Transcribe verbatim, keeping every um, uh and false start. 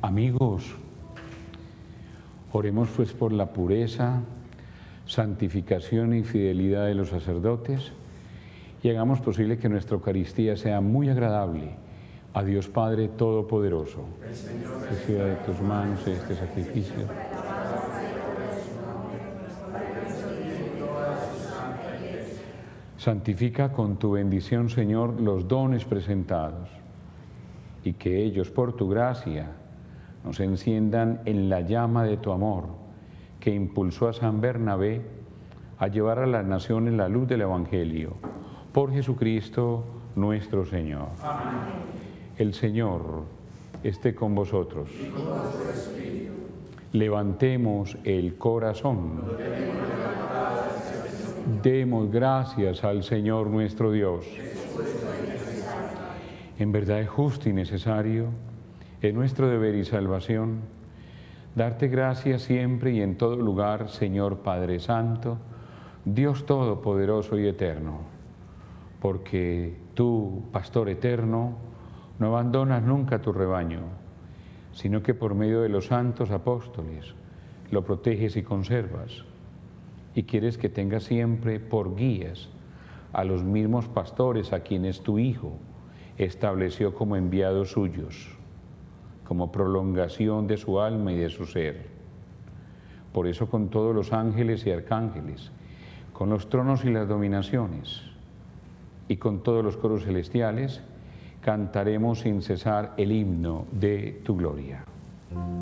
Amigos, oremos pues por la pureza, santificación y fidelidad de los sacerdotes y hagamos posible que nuestra Eucaristía sea muy agradable a Dios Padre Todopoderoso. Reciba de tus manos este sacrificio. Santifica con tu bendición, Señor, los dones presentados y que ellos, por tu gracia, nos enciendan en la llama de tu amor, que impulsó a San Bernabé a llevar a las naciones la luz del Evangelio. Por Jesucristo nuestro Señor. Amén. El Señor esté con vosotros. Y con vuestro espíritu. Levantemos el corazón. Demos gracias al Señor nuestro Dios. En verdad es justo y necesario, es nuestro deber y salvación, darte gracias siempre y en todo lugar, Señor Padre Santo, Dios Todopoderoso y Eterno, porque tú, Pastor eterno, no abandonas nunca tu rebaño, sino que por medio de los santos apóstoles lo proteges y conservas, y quieres que tenga siempre por guías a los mismos pastores a quienes tu Hijo estableció como enviados suyos, como prolongación de su alma y de su ser. Por eso con todos los ángeles y arcángeles, con los tronos y las dominaciones, y con todos los coros celestiales, cantaremos sin cesar el himno de tu gloria.